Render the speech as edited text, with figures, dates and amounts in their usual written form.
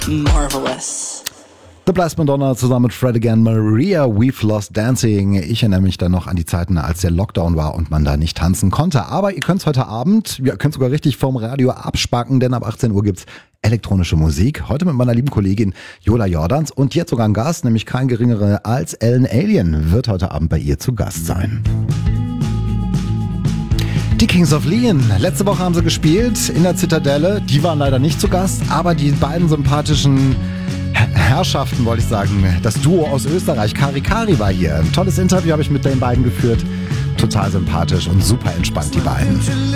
Marvelous. The Blast Madonna zusammen mit Fred Again, Maria, We've Lost Dancing. Ich erinnere mich dann noch an die Zeiten, als der Lockdown war und man da nicht tanzen konnte. Aber ihr könnt es heute Abend, ihr könnt sogar richtig vom Radio abspacken, denn ab 18 Uhr gibt's elektronische Musik. Heute mit meiner lieben Kollegin Jola Jordans und jetzt sogar ein Gast, nämlich kein geringerer als Ellen Alien, wird heute Abend bei ihr zu Gast sein. Die Kings of Leon. Letzte Woche haben sie gespielt in der Zitadelle. Die waren leider nicht zu Gast, aber die beiden sympathischen Herrschaften, wollte ich sagen. Das Duo aus Österreich, Kari Kari, war hier. Ein tolles Interview habe ich mit den beiden geführt. Total sympathisch und super entspannt, die beiden.